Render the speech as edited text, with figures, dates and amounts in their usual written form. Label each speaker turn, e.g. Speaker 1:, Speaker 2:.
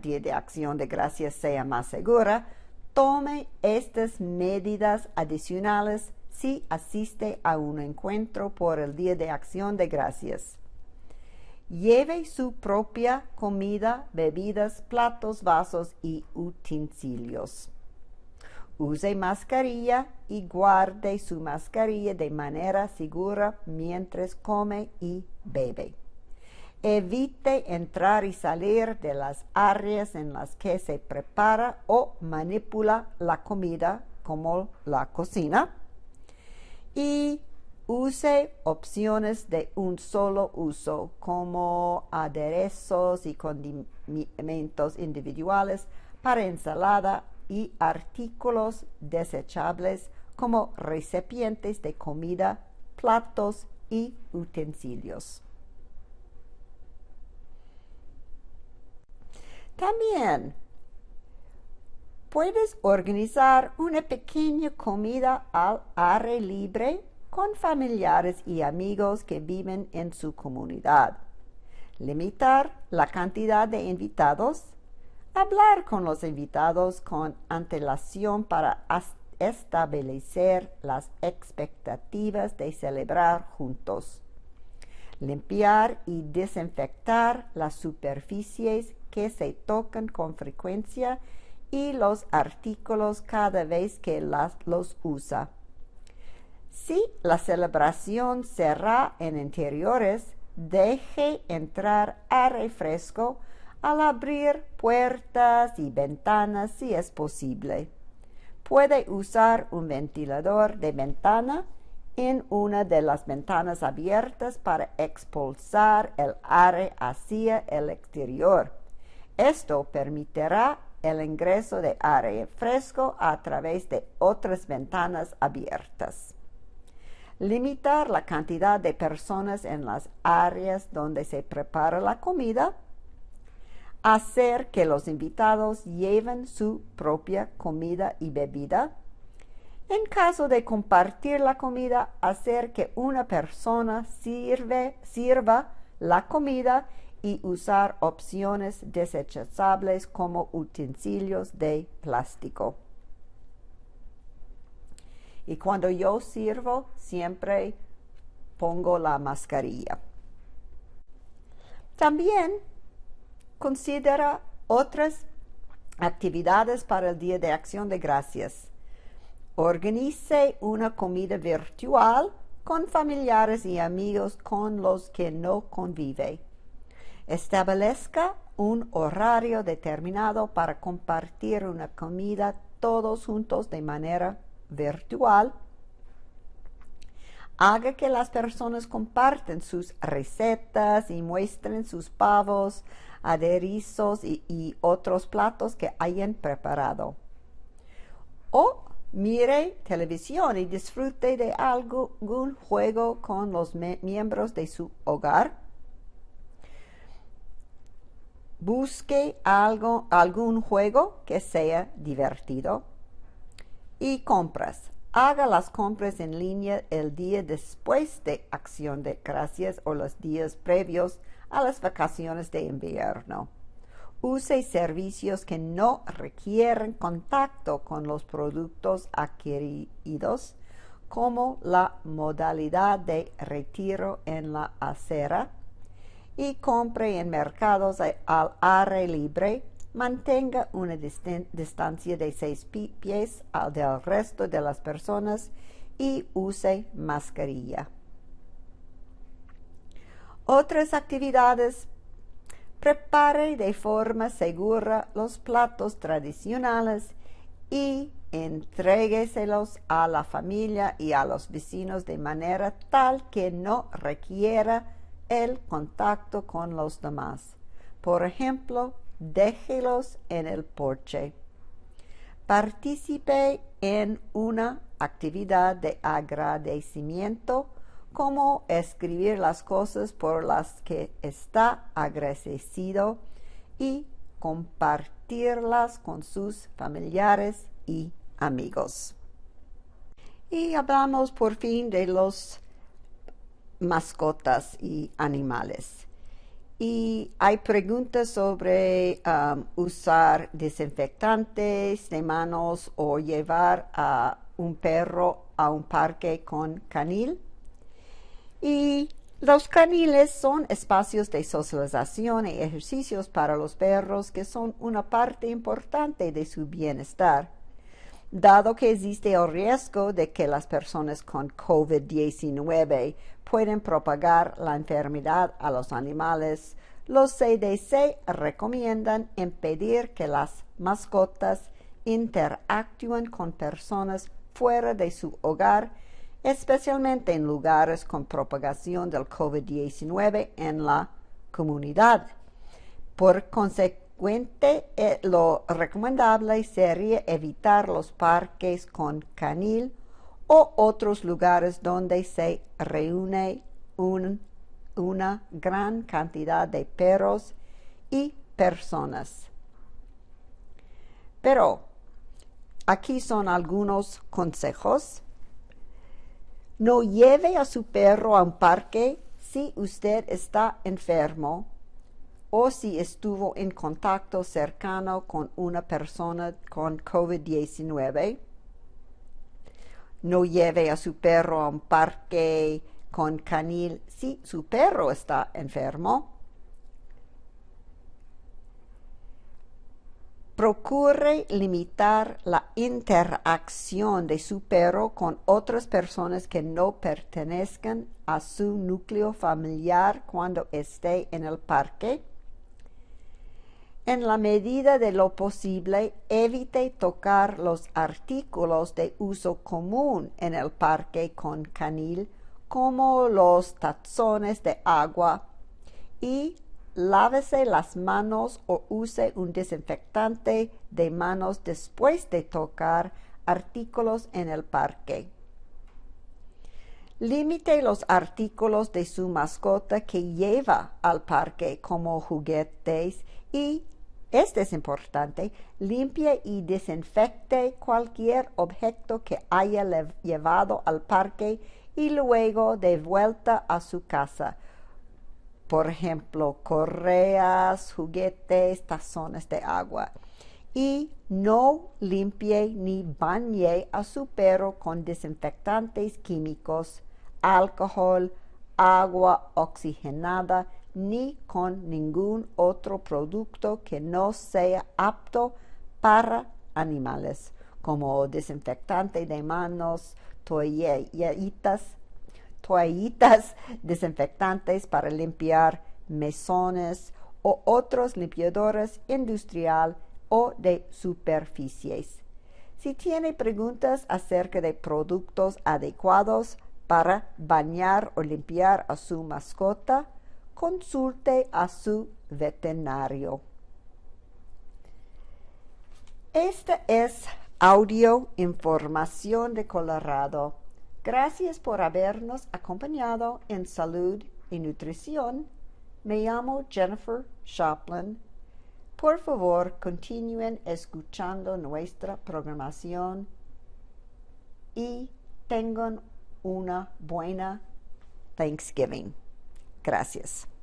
Speaker 1: Día de Acción de Gracias sea más segura, tome estas medidas adicionales si asiste a un encuentro por el Día de Acción de Gracias. Lleve su propia comida, bebidas, platos, vasos y utensilios. Use mascarilla y guarde su mascarilla de manera segura mientras come y bebe. Evite entrar y salir de las áreas en las que se prepara o manipula la comida, como la cocina. Y use opciones de un solo uso, como aderezos y condimentos individuales para ensalada y artículos desechables como recipientes de comida, platos y utensilios. También puedes organizar una pequeña comida al aire libre con familiares y amigos que viven en su comunidad. Limitar la cantidad de invitados. Hablar con los invitados con antelación para establecer las expectativas de celebrar juntos. Limpiar y desinfectar las superficies que se tocan con frecuencia y los artículos cada vez que los usa. Si la celebración será en interiores, deje entrar aire fresco al abrir puertas y ventanas si es posible. Puede usar un ventilador de ventana en una de las ventanas abiertas para expulsar el aire hacia el exterior. Esto permitirá el ingreso de aire fresco a través de otras ventanas abiertas. Limitar la cantidad de personas en las áreas donde se prepara la comida. Hacer que los invitados lleven su propia comida y bebida. En caso de compartir la comida, hacer que una persona sirva la comida y usar opciones desechables como utensilios de plástico. Y cuando yo sirvo, siempre pongo la mascarilla. También considera otras actividades para el Día de Acción de Gracias. Organice una comida virtual con familiares y amigos con los que no convive. Establezca un horario determinado para compartir una comida todos juntos de manera virtual. Haga que las personas compartan sus recetas y muestren sus pavos, aderezos y otros platos que hayan preparado. O mire televisión y disfrute de algún juego con los miembros de su hogar. Busque algún juego que sea divertido. Y compras. Haga las compras en línea el día después de Acción de Gracias o los días previos a las vacaciones de invierno. Use servicios que no requieren contacto con los productos adquiridos, como la modalidad de retiro en la acera, y compre en mercados al aire libre. Mantenga una distancia de 6 pies del resto de las personas y use mascarilla. Otras actividades. Prepare de forma segura los platos tradicionales y entrégueselos a la familia y a los vecinos de manera tal que no requiera el contacto con los demás. Por ejemplo, déjelos en el porche. Participe en una actividad de agradecimiento, como escribir las cosas por las que está agradecido y compartirlas con sus familiares y amigos. Y hablamos por fin de los mascotas y animales. Y hay preguntas sobre usar desinfectantes de manos o llevar a un perro a un parque con canil. Y los caniles son espacios de socialización y ejercicios para los perros que son una parte importante de su bienestar. Dado que existe el riesgo de que las personas con COVID-19 pueden propagar la enfermedad a los animales, los CDC recomiendan impedir que las mascotas interactúen con personas fuera de su hogar, especialmente en lugares con propagación del COVID-19 en la comunidad. Por consecuente, lo recomendable sería evitar los parques con canil o otros lugares donde se reúne una gran cantidad de perros y personas. Pero aquí son algunos consejos. No lleve a su perro a un parque si usted está enfermo o si estuvo en contacto cercano con una persona con COVID-19. No lleve a su perro a un parque con canil si su perro está enfermo. Procure limitar la interacción de su perro con otras personas que no pertenezcan a su núcleo familiar cuando esté en el parque. En la medida de lo posible, evite tocar los artículos de uso común en el parque con canil, como los tazones de agua, y lávese las manos o use un desinfectante de manos después de tocar artículos en el parque. Limite los artículos de su mascota que lleva al parque como juguetes y, este es importante, limpie y desinfecte cualquier objeto que haya llevado al parque y luego de vuelta a su casa. Por ejemplo, correas, juguetes, tazones de agua. Y no limpie ni bañe a su perro con desinfectantes químicos, alcohol, agua oxigenada, ni con ningún otro producto que no sea apto para animales, como desinfectante de manos, toallitas desinfectantes para limpiar mesones o otros limpiadores industrial o de superficies. Si tiene preguntas acerca de productos adecuados para bañar o limpiar a su mascota, consulte a su veterinario. Esta es Audio Información de Colorado. Gracias por habernos acompañado en Salud y Nutrición. Me llamo Jennifer Shopland. Por favor, continúen escuchando nuestra programación y tengan una buena Thanksgiving. Gracias.